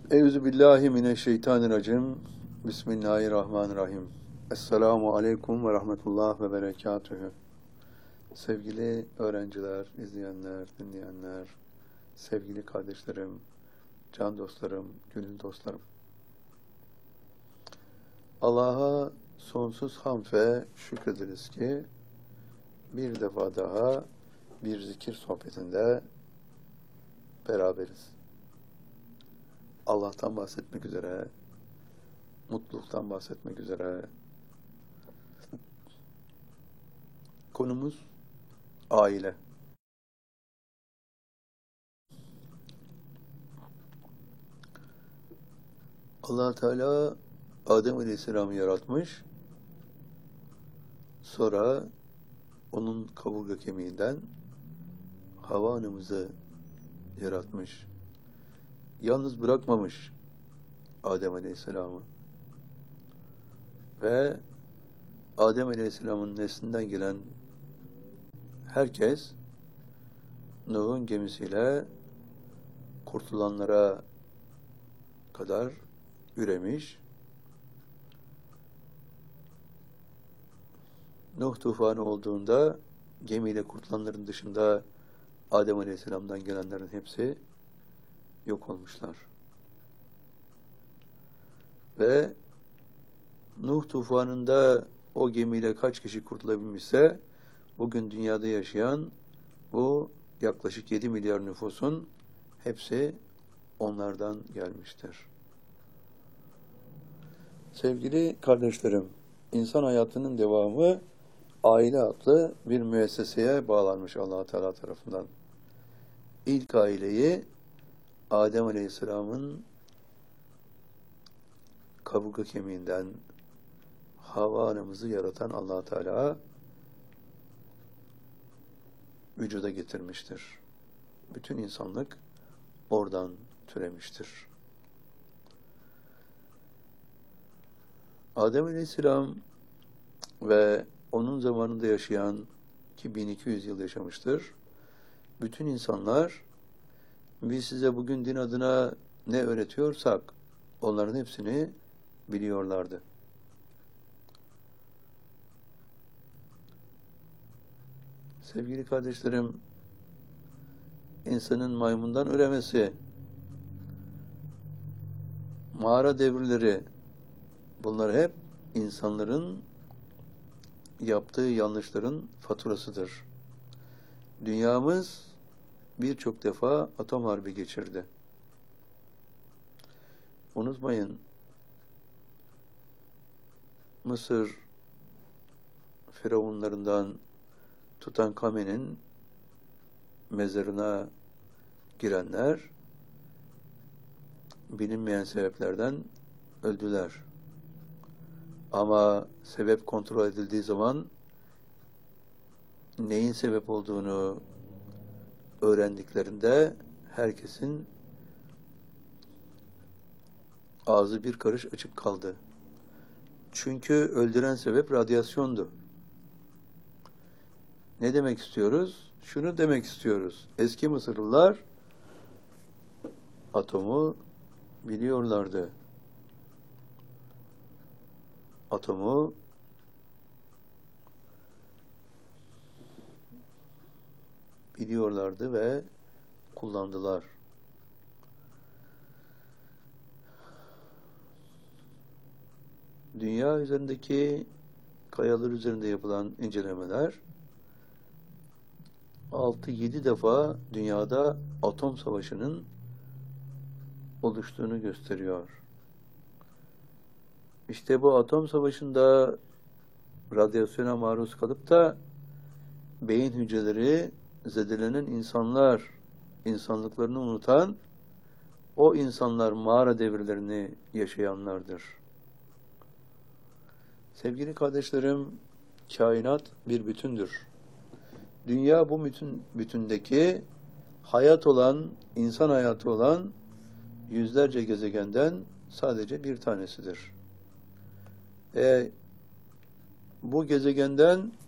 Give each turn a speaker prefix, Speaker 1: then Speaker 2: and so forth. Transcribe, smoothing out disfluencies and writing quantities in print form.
Speaker 1: Euzubillahimineşşeytanirracim. Bismillahirrahmanirrahim. Esselamu aleyküm ve rahmetullah ve berekatühü. Sevgili öğrenciler, izleyenler, dinleyenler, sevgili kardeşlerim, can dostlarım, gönül dostlarım. Allah'a sonsuz hamd ve şükrederiz ki bir defa daha bir zikir sohbetinde beraberiz. Allah'tan bahsetmek üzere, mutluluktan bahsetmek üzere. Konumuz aile. Allah Teala Adem Aleyhisselam'ı yaratmış. Sonra onun kaburga kemiğinden Havva anamızı yaratmış. Yalnız bırakmamış Adem Aleyhisselam'ı. Ve Adem Aleyhisselam'ın neslinden gelen herkes Nuh'un gemisiyle kurtulanlara kadar üremiş. Nuh tufanı olduğunda gemiyle kurtulanların dışında Adem Aleyhisselam'dan gelenlerin hepsi yok olmuşlar. Ve Nuh tufanında o gemiyle kaç kişi kurtulabilmişse bugün dünyada yaşayan bu yaklaşık 7 milyar nüfusun hepsi onlardan gelmiştir. Sevgili kardeşlerim, insan hayatının devamı aile adlı bir müesseseye bağlanmış Allah Teala tarafından. İlk aileyi Adem Aleyhisselam'ın kaburga kemiğinden Havva anamızı yaratan Allah Teala vücuda getirmiştir. Bütün insanlık oradan türemiştir. Adem Aleyhisselam ve onun zamanında yaşayan ki 1200 yıl yaşamıştır. Bütün insanlar biz size bugün din adına ne öğretiyorsak onların hepsini biliyorlardı. Sevgili kardeşlerim, insanın maymundan üremesi, mağara devirleri, bunlar hep insanların yaptığı yanlışların faturasıdır. Dünyamız birçok defa atom harbi geçirdi. Unutmayın, Mısır firavunlarından Tutankamon'un mezarına girenler bilinmeyen sebeplerden öldüler. Ama sebep kontrol edildiği zaman neyin sebep olduğunu öğrendiklerinde herkesin ağzı bir karış açık kaldı. Çünkü öldüren sebep radyasyondu. Ne demek istiyoruz? Şunu demek istiyoruz. Eski Mısırlılar atomu biliyorlardı. Atomu biliyorlardı ve kullandılar. Dünya üzerindeki kayalar üzerinde yapılan incelemeler 6-7 defa dünyada atom savaşının oluştuğunu gösteriyor. İşte bu atom savaşında radyasyona maruz kalıp da beyin hücreleri zedelenen insanlar, insanlıklarını unutan o insanlar mağara devirlerini yaşayanlardır. Sevgili kardeşlerim, kainat bir bütündür. Dünya bu bütündeki hayat olan, insan hayatı olan yüzlerce gezegenden sadece bir tanesidir. Bu gezegenden